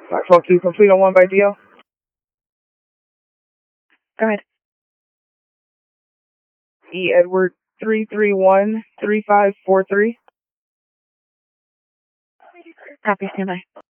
4Q complete on 1 by DL. Go ahead. E. Edward 331-3543. Copy, stand by.